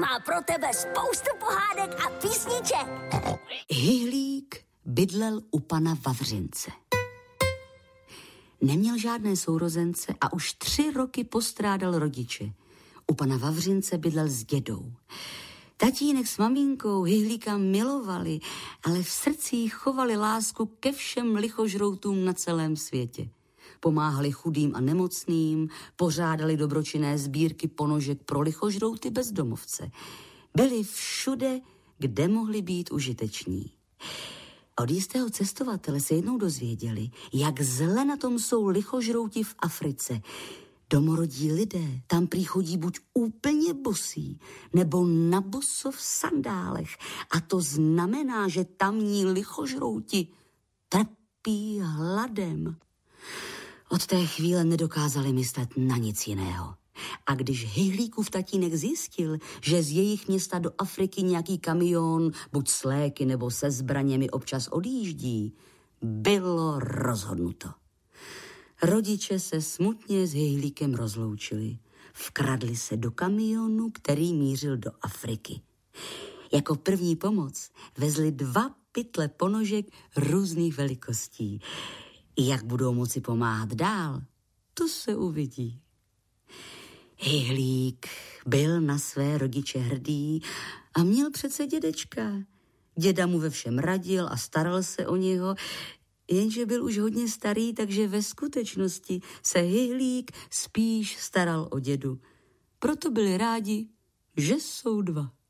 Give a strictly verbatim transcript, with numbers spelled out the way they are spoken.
má pro tebe spoustu pohádek a písniček. Hyhlík bydlel u pana Vavřince. Neměl žádné sourozence a už tři roky postrádal rodiče. U pana Vavřince bydlel s dědou. Tatínek s maminkou Hyhlíka milovali, ale v srdcích chovali lásku ke všem lichožroutům na celém světě. Pomáhali chudým a nemocným, pořádali dobročinné sbírky ponožek pro lichožrouty bezdomovce. Byli všude, kde mohli být užiteční. Od jistého cestovatele se jednou dozvěděli, jak zle na tom jsou lichožrouti v Africe. Domorodí lidé tam prý chodí buď úplně bosí, nebo na boso v sandálech. A to znamená, že tamní lichožrouti trpí hladem. Od té chvíle nedokázali myslet na nic jiného. A když Hyhlíkův tatínek zjistil, že z jejich města do Afriky nějaký kamion, buď s léky nebo se zbraněmi občas odjíždí, bylo rozhodnuto. Rodiče se smutně s Hyhlíkem rozloučili. Vkradli se do kamionu, který mířil do Afriky. Jako první pomoc vezli dva pytle ponožek různých velikostí. Jak budou moci pomáhat dál, to se uvidí. Hyhlík byl na své rodiče hrdý a měl přece dědečka. Děda mu ve všem radil a staral se o něho, jenže byl už hodně starý, takže ve skutečnosti se Hyhlík spíš staral o dědu. Proto byli rádi, že jsou dva.